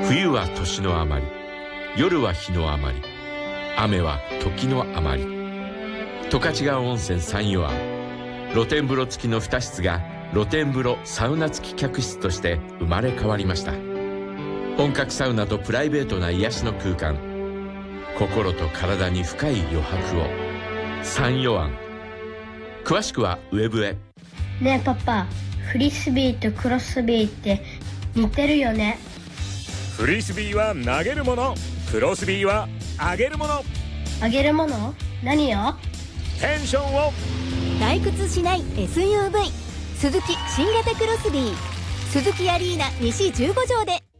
冬は年の余り、夜は日の余り、雨は時の余り。十勝川温泉三湯湾、露天風呂付きの2室が露天風呂サウナ付き客室として生まれ変わりました。本格サウナとプライベートな癒しの空間、心と体に深い余白を。三湯湾。詳しくはウェブへ。 ねえパパ、フリスビーとクロスビーって似てるよね。 フリスビーは投げるもの、クロスビーは上げるもの。 あげるもの？何よ？ テンションを。 退屈しない SUV スズキ新型クロスビー、スズキアリーナ西15条で